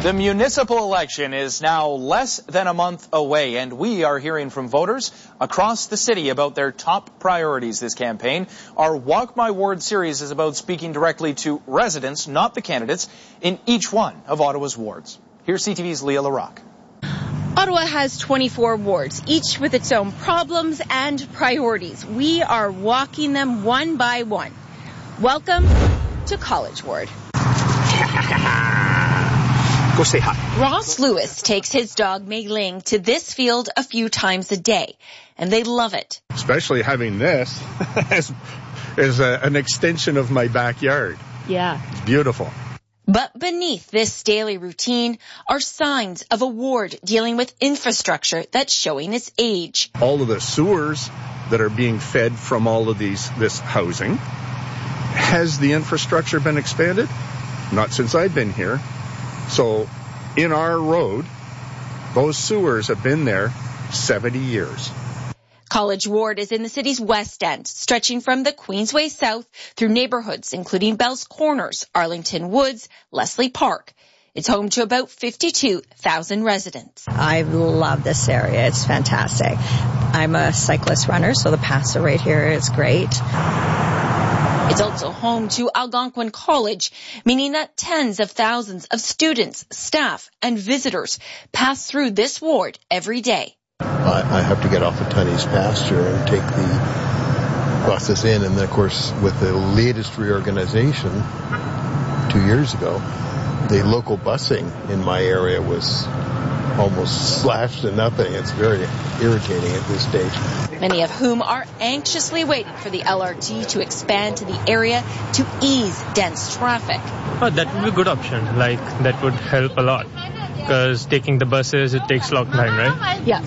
The municipal election is now less than a month away, and we are hearing from voters across the city about their top priorities this campaign. Our Walk My Ward series is about speaking directly to residents, not the candidates, in each one of Ottawa's wards. Here's CTV's Leah LaRocque. Ottawa has 24 wards, each with its own problems and priorities. We are walking them one by one. Welcome to College Ward. Go say hi. Ross Lewis takes his dog Mei Ling to this field a few times a day, and they love it. Especially having this is an extension of my backyard. Yeah. It's beautiful. But beneath this daily routine are signs of a ward dealing with infrastructure that's showing its age. All of the sewers that are being fed from all of this housing, has the infrastructure been expanded? Not since I've been here. So in our road, those sewers have been there 70 years. College Ward is in the city's west end, stretching from the Queensway South through neighborhoods including Bell's Corners, Arlington Woods, Leslie Park. It's home to about 52,000 residents. I love this area. It's fantastic. I'm a cyclist runner, so the paths right here is great. It's also home to Algonquin College, meaning that tens of thousands of students, staff, and visitors pass through this ward every day. I have to get off at Tunney's pasture and take the buses in, and then, of course, with the latest reorganization 2 years ago, the local busing in my area was almost slashed to nothing. It's very irritating at this stage. Many of whom are anxiously waiting for the LRT to expand to the area to ease dense traffic. Oh, that would be a good option. That would help a lot. Because taking the buses, it takes a long time, right? Yeah.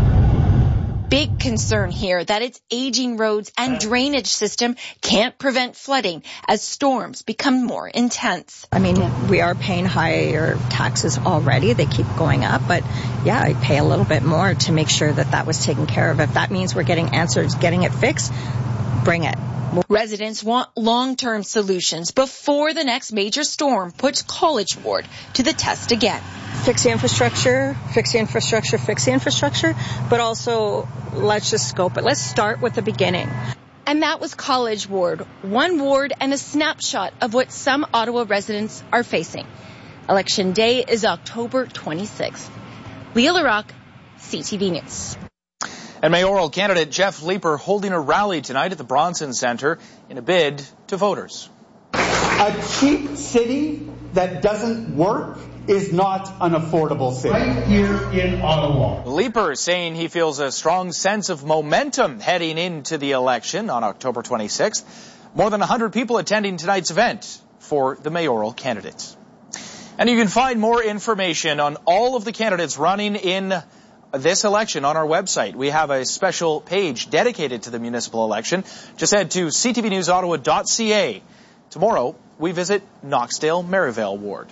Big concern here that its aging roads and drainage system can't prevent flooding as storms become more intense. I mean, we are paying higher taxes already. They keep going up. But, yeah, I pay a little bit more to make sure that that was taken care of. If that means we're getting answers, getting it fixed, bring it. Residents want long-term solutions before the next major storm puts College Ward to the test again. Fix the infrastructure, but also let's just scope it. Let's start with the beginning. And that was College Ward, one ward and a snapshot of what some Ottawa residents are facing. Election Day is October 26th. Leah LaRocque, CTV News. And mayoral candidate Jeff Leeper holding a rally tonight at the Bronson Centre in a bid to voters. A cheap city that doesn't work is not an affordable city. Right here in Ottawa. Leeper saying he feels a strong sense of momentum heading into the election on October 26th. More than 100 people attending tonight's event for the mayoral candidates. And you can find more information on all of the candidates running in this election on our website. We have a special page dedicated to the municipal election. Just head to ctvnewsottawa.ca. Tomorrow, we visit Knoxdale Merivale Ward.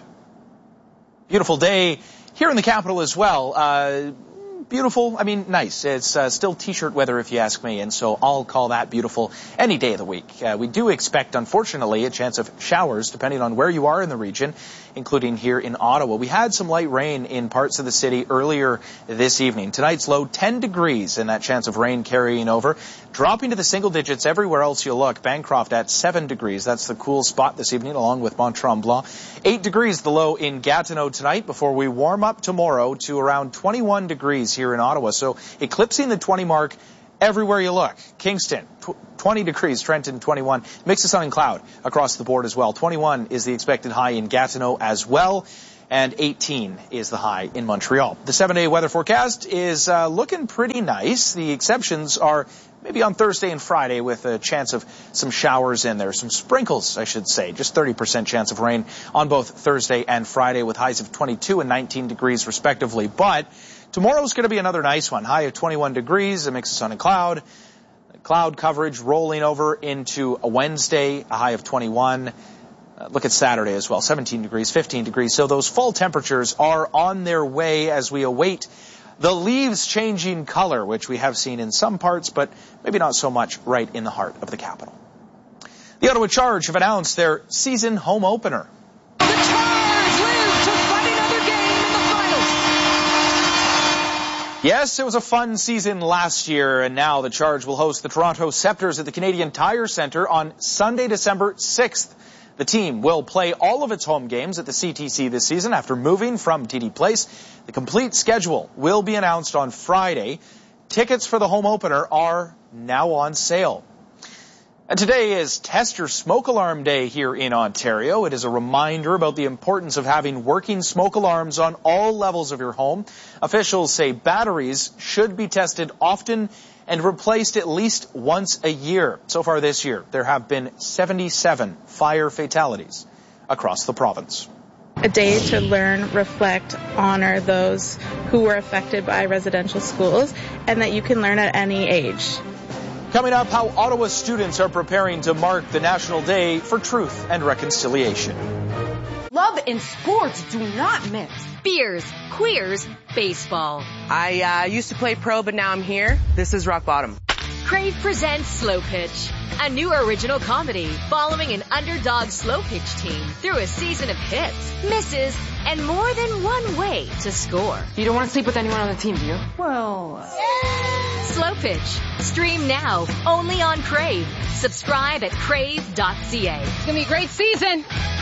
Beautiful day here in the capital as well. Beautiful, nice. It's still t-shirt weather if you ask me, and so I'll call that beautiful any day of the week. We do expect, unfortunately, a chance of showers depending on where you are in the region, including here in Ottawa. We had some light rain in parts of the city earlier this evening. Tonight's low 10 degrees and that chance of rain carrying over. Dropping to the single digits everywhere else you look. Bancroft at 7 degrees. That's the cool spot this evening along with Mont-Tremblant. 8 degrees the low in Gatineau tonight before we warm up tomorrow to around 21 degrees here in Ottawa. So eclipsing the 20 mark everywhere you look. Kingston, 20 degrees. Trenton, 21. Mix of sun and cloud across the board as well. 21 is the expected high in Gatineau as well. And 18 is the high in Montreal. The 7-day weather forecast is looking pretty nice. The exceptions are maybe on Thursday and Friday with a chance of some showers in there. Some sprinkles, I should say. Just 30% chance of rain on both Thursday and Friday with highs of 22 and 19 degrees respectively. But tomorrow's going to be another nice one. High of 21 degrees, a mix of sun and cloud. Cloud coverage rolling over into a Wednesday, a high of 21. Look at Saturday as well, 17 degrees, 15 degrees. So those fall temperatures are on their way as we await the leaves changing color, which we have seen in some parts, but maybe not so much right in the heart of the capital. The Ottawa Charge have announced their season home opener. The Charge live to fight another game Yes, it was a fun season last year, and now the Charge will host the Toronto Scepters at the Canadian Tire Centre on Sunday, December 6th. The team will play all of its home games at the CTC this season after moving from TD Place. The complete schedule will be announced on Friday. Tickets for the home opener are now on sale. And today is Test Your Smoke Alarm Day here in Ontario. It is a reminder about the importance of having working smoke alarms on all levels of your home. Officials say batteries should be tested often and replaced at least once a year. So far this year, there have been 77 fire fatalities across the province. A day to learn, reflect, honor those who were affected by residential schools, and that you can learn at any age. Coming up, how Ottawa students are preparing to mark the National Day for Truth and Reconciliation. Love and sports do not mix. Beers, queers, baseball. I used to play pro, but now I'm here. This is rock bottom. Crave presents Slow Pitch, a new original comedy following an underdog slow pitch team through a season of hits, misses, and more than one way to score. You don't want to sleep with anyone on the team, do you? Well... Slow Pitch. Stream now, only on Crave. Subscribe at crave.ca. It's going to be a great season.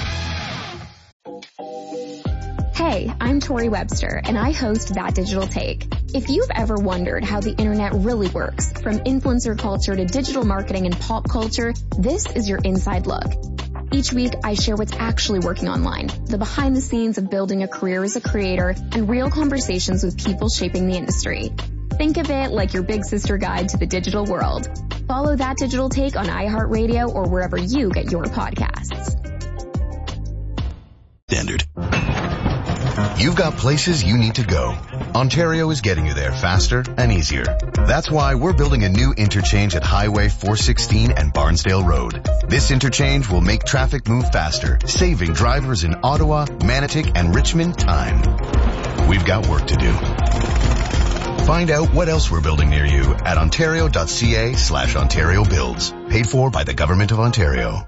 Hey, I'm Tori Webster, and I host That Digital Take. If you've ever wondered how the internet really works, from influencer culture to digital marketing and pop culture, this is your inside look. Each week, I share what's actually working online, the behind the scenes of building a career as a creator, and real conversations with people shaping the industry. Think of it like your big sister guide to the digital world. Follow That Digital Take on iHeartRadio or wherever you get your podcasts. Standard. You've got places you need to go. Ontario is getting you there faster and easier. That's why we're building a new interchange at Highway 416 and Barnsdale Road. This interchange will make traffic move faster, saving drivers in Ottawa, Manotick, and Richmond time. We've got work to do. Find out what else we're building near you at ontario.ca/Ontario Builds. Paid for by the Government of Ontario.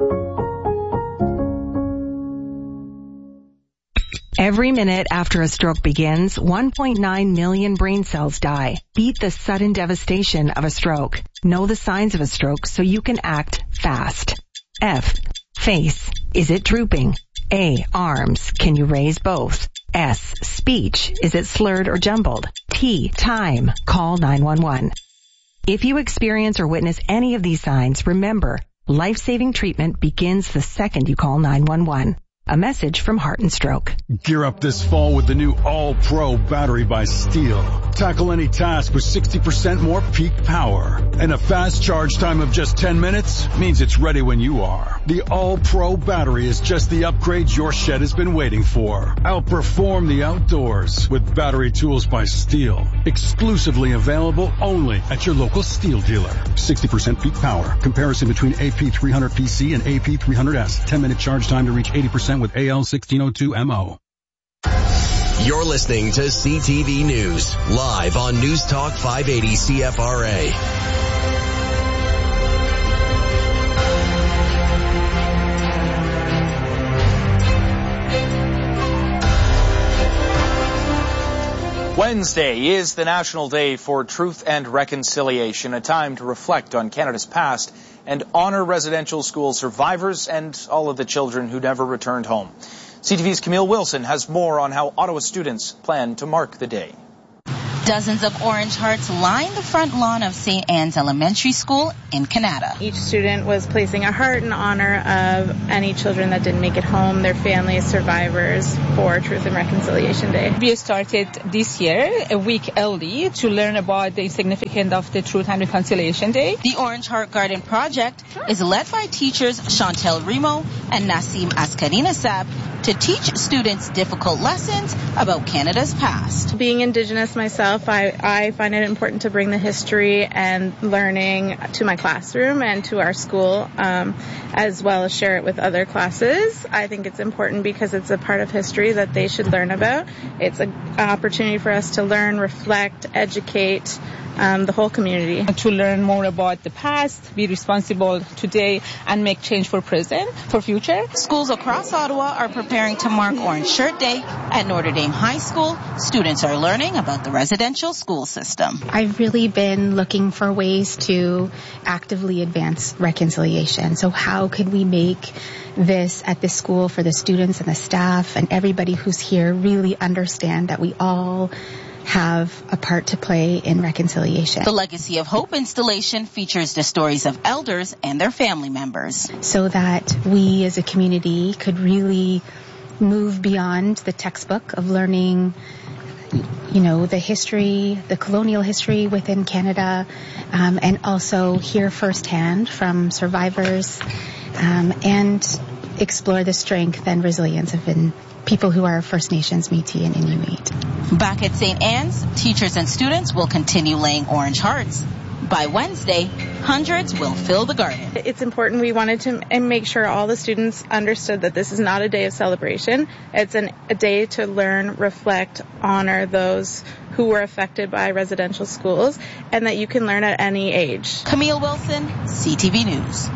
Every minute after a stroke begins, 1.9 million brain cells die. Beat the sudden devastation of a stroke. Know the signs of a stroke so you can act fast. F. Face. Is it drooping? A. Arms. Can you raise both? S. Speech. Is it slurred or jumbled? T. Time. Call 911. If you experience or witness any of these signs, remember, life-saving treatment begins the second you call 911. A message from Heart and Stroke. Gear up this fall with the new All-Pro battery by Steel. Tackle any task with 60% more peak power. And a fast charge time of just 10 minutes means it's ready when you are. The All-Pro battery is just the upgrade your shed has been waiting for. Outperform the outdoors with battery tools by Steel. Exclusively available only at your local Steel dealer. 60% peak power. Comparison between AP300PC and AP300S. 10-minute charge time to reach 80% with AL1602MO. You're listening to CTV News, live on News Talk 580 CFRA. Wednesday is the National Day for Truth and Reconciliation, a time to reflect on Canada's past and honor residential school survivors and all of the children who never returned home. CTV's Camille Wilson has more on how Ottawa students plan to mark the day. Dozens of orange hearts line the front lawn of St. Anne's Elementary School in Canada. Each student was placing a heart in honor of any children that didn't make it home, their families, survivors, for Truth and Reconciliation Day. We started this year a week early to learn about the significance of the Truth and Reconciliation Day. The Orange Heart Garden Project is led by teachers Chantel Remo and Nassim Askarinasab to teach students difficult lessons about Canada's past. Being Indigenous myself, I find it important to bring the history and learning to my classroom and to our school, as well as share it with other classes. I think it's important because it's a part of history that they should learn about. It's an opportunity for us to learn, reflect, educate the whole community. To learn more about the past, be responsible today, and make change for present, for future. Schools across Ottawa are preparing to mark Orange Shirt Day At Notre Dame High School, students are learning about the residential school system. I've really been looking for ways to actively advance reconciliation. So how could we make this at this school for the students and the staff and everybody who's here really understand that we all have a part to play in reconciliation. The Legacy of Hope installation features the stories of elders and their family members. So that we as a community could really move beyond the textbook of learning, the history, the colonial history within Canada, and also hear firsthand from survivors, and explore the strength and resilience of people who are First Nations, Métis, and Inuit. Back at St. Anne's, teachers and students will continue laying orange hearts. By Wednesday, hundreds will fill the garden. It's important. We wanted to make sure all the students understood that this is not a day of celebration. It's a day to learn, reflect, honor those who were affected by residential schools, and that you can learn at any age. Camille Wilson, CTV News.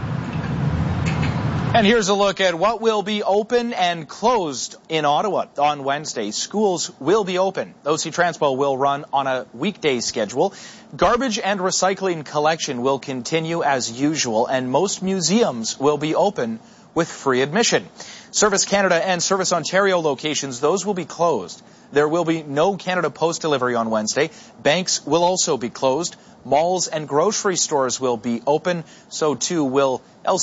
And here's a look at what will be open and closed in Ottawa on Wednesday. Schools will be open. OC Transpo will run on a weekday schedule. Garbage and recycling collection will continue as usual, and most museums will be open with free admission. Service Canada and Service Ontario locations, those will be closed. There will be no Canada Post delivery on Wednesday. Banks will also be closed. Malls and grocery stores will be open. So too will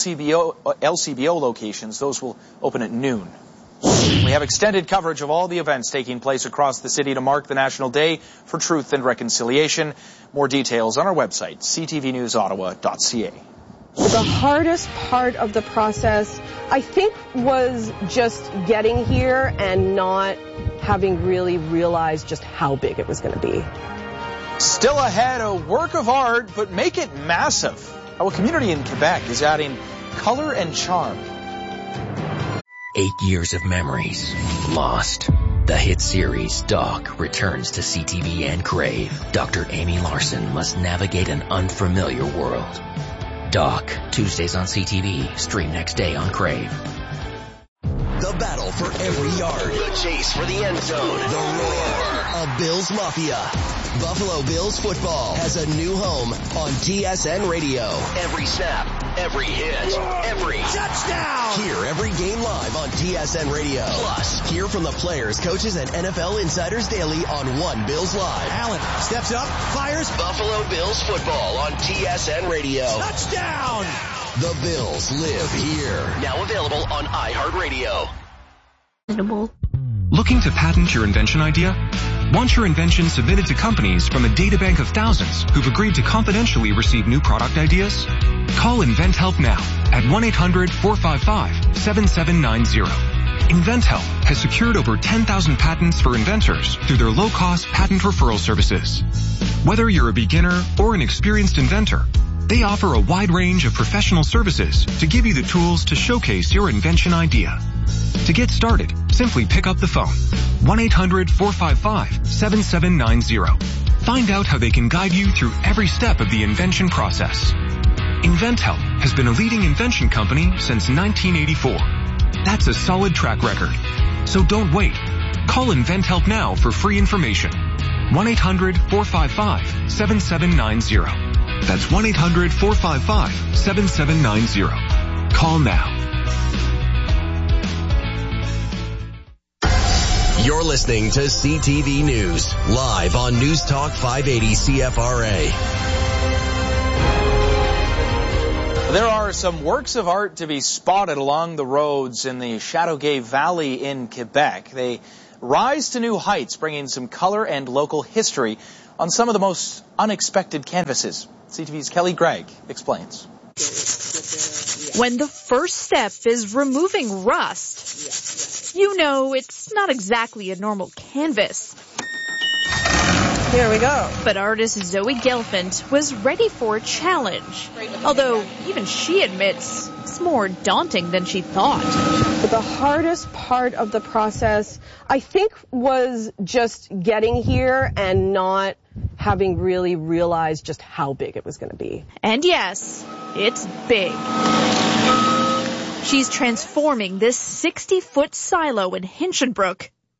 LCBO locations. Those will open at noon. We have extended coverage of all the events taking place across the city to mark the National Day for Truth and Reconciliation. More details on our website, ctvnewsottawa.ca. The hardest part of the process, I think, was just getting here and not having really realized just how big it was going to be. Still ahead, a work of art, but make it massive. How a community in Quebec is adding color and charm. 8 years of memories lost. The hit series Doc returns to CTV and Crave. Dr. Amy Larson must navigate an unfamiliar world. Doc, Tuesdays on CTV, stream next day on Crave. The battle for every yard. The chase for the end zone. The roar of Bills Mafia. Buffalo Bills football has a new home on TSN Radio. Every snap, every hit, every touchdown. Hear every game live on TSN Radio. Plus, hear from the players, coaches, and NFL insiders daily on One Bills Live. Allen steps up, fires. Buffalo Bills football on TSN Radio. Touchdown! The Bills live here. Now available on iHeartRadio. Looking to patent your invention idea? Want your invention submitted to companies from a databank of thousands who've agreed to confidentially receive new product ideas? Call InventHelp now at 1-800-455-7790. InventHelp has secured over 10,000 patents for inventors through their low-cost patent referral services. Whether you're a beginner or an experienced inventor, they offer a wide range of professional services to give you the tools to showcase your invention idea. To get started, simply pick up the phone. 1-800-455-7790. Find out how they can guide you through every step of the invention process. InventHelp has been a leading invention company since 1984. That's a solid track record. So don't wait. Call InventHelp now for free information. 1-800-455-7790. That's 1-800-455-7790. Call now. You're listening to CTV News, live on News Talk 580 CFRA. There are some works of art to be spotted along the roads in the Chateauguay Valley in Quebec. They rise to new heights, bringing some color and local history on some of the most unexpected canvases. CTV's Kelly Gregg explains. When the first step is removing rust, you know it's not exactly a normal canvas. Here we go. But artist Zoe Gelfand was ready for a challenge. Although even she admits it's more daunting than she thought. The hardest part of the process, I think, was just getting here and not having really realized just how big it was going to be. And yes, it's big. She's transforming this 60-foot silo in Hinchinbrook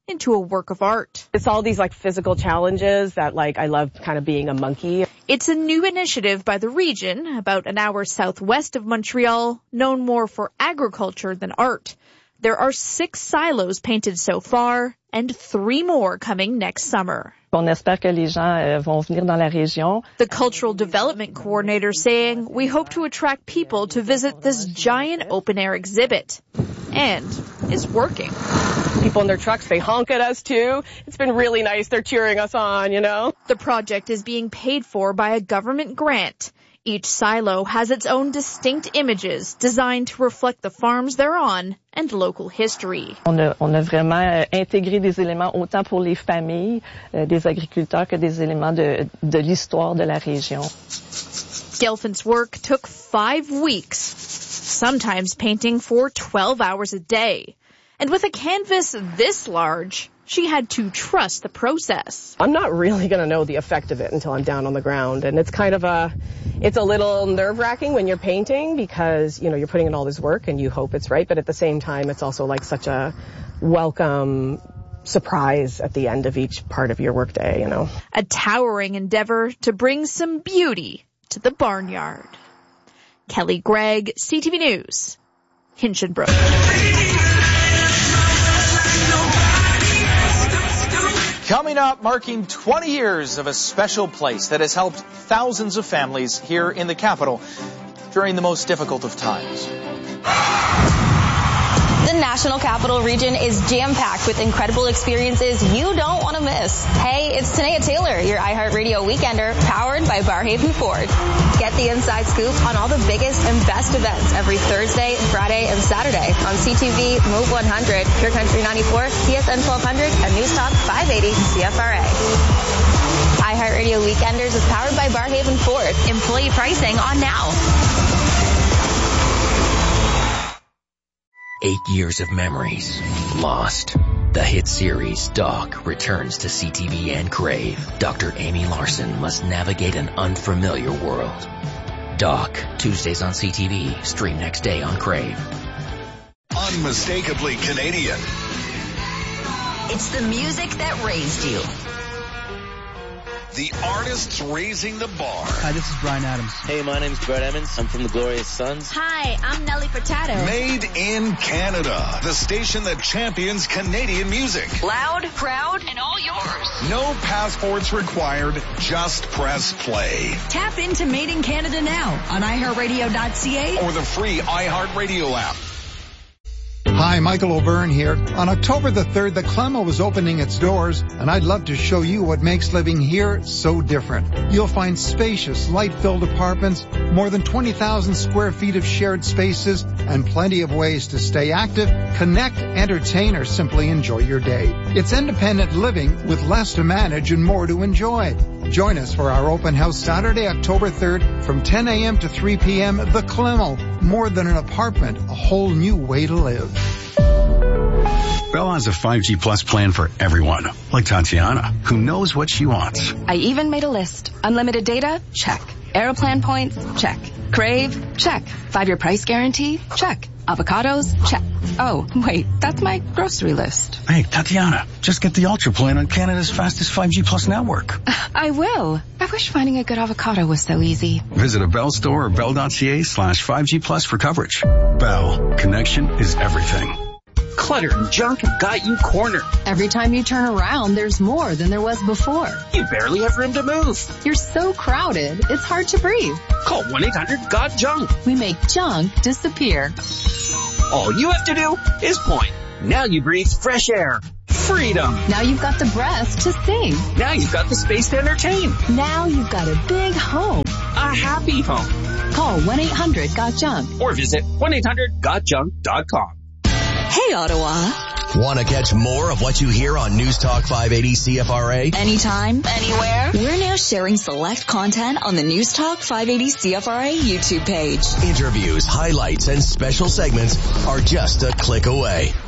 into a work of art. It's all these like physical challenges that like I love kind of being a monkey. It's a new initiative by the region, about an hour southwest of Montreal, known more for agriculture than art. There are 6 silos painted so far, and 3 more coming next summer. On espère que les gens vont venir dans la région. The cultural development coordinator saying, we hope to attract people to visit this giant open-air exhibit. And it's working. People in their trucks, they honk at us too. It's been really nice. They're cheering us on, you know. The project is being paid for by a government grant. Each silo has its own distinct images designed to reflect the farms they're on and local history. On a vraiment intégré des éléments autant pour les familles des agriculteurs que des éléments de l'histoire de la région. Gelfand's work took 5 weeks, sometimes painting for 12 hours a day. And with a canvas this large, she had to trust the process. I'm not really going to know the effect of it until I'm down on the ground. And it's kind of it's a little nerve-wracking when you're painting because, you know, you're putting in all this work and you hope it's right. But at the same time, it's also like such a welcome surprise at the end of each part of your workday, you know. A towering endeavor to bring some beauty to the barnyard. Kelly Gregg, CTV News, Hinchinbrook. Coming up, marking 20 years of a special place that has helped thousands of families here in the capital during the most difficult of times. The National Capital Region is jam-packed with incredible experiences you don't want to miss. Hey, it's Tanea Taylor, your iHeartRadio Weekender, powered by Barrhaven Ford. Get the inside scoop on all the biggest and best events every Thursday, Friday, and Saturday on CTV, Move 100, Pure Country 94, TSN 1200, and News Talk 580 CFRA. iHeartRadio Weekenders is powered by Barrhaven Ford. Employee pricing on now. 8 years of memories lost. The hit series Doc returns to CTV and Crave. Dr. Amy Larson must navigate an unfamiliar world. Doc, Tuesdays on CTV, stream next day on Crave. Unmistakably Canadian. It's the music that raised you. The artists raising the bar. Hi, this is Bryan Adams. Hey, my name's Brett Emmons. I'm from the Glorious Sons. Hi, I'm Nelly Furtado. Made in Canada. The station that champions Canadian music. Loud, proud, and all yours. No passports required. Just press play. Tap into Made in Canada now on iHeartRadio.ca or the free iHeartRadio app. Hi, Michael O'Byrne here. On October the 3rd, the Clemo is opening its doors, and I'd love to show you what makes living here so different. You'll find spacious, light-filled apartments, more than 20,000 square feet of shared spaces, and plenty of ways to stay active, connect, entertain, or simply enjoy your day. It's independent living with less to manage and more to enjoy. Join us for our open house Saturday, October 3rd from 10 a.m. to 3 p.m. The Clemo. More than an apartment, a whole new way to live. Bell has a 5G Plus plan for everyone, like Tatiana, who knows what she wants. I even made a list. Unlimited data? Check. Aeroplan points? Check. Crave? Check. 5-year price guarantee? Check. Avocados? Check. Oh, wait, that's my grocery list. Hey, Tatiana, just get the Ultra plan on Canada's fastest 5G Plus network. I will. I wish finding a good avocado was so easy. Visit a Bell store or bell.ca/5G Plus for coverage. Bell. Connection is everything. Clutter and junk have got you cornered. Every time you turn around, there's more than there was before. You barely have room to move. You're so crowded, it's hard to breathe. Call 1-800-GOT-JUNK. We make junk disappear. All you have to do is point. Now you breathe fresh air. Freedom. Now you've got the breath to sing. Now you've got the space to entertain. Now you've got a big home. A happy home. Call 1-800-GOT-JUNK. Or visit 1-800-GOTJUNK.com. Hey, Ottawa. Want to catch more of what you hear on News Talk 580 CFRA? Anytime, anywhere. We're now sharing select content on the News Talk 580 CFRA YouTube page. Interviews, highlights, and special segments are just a click away.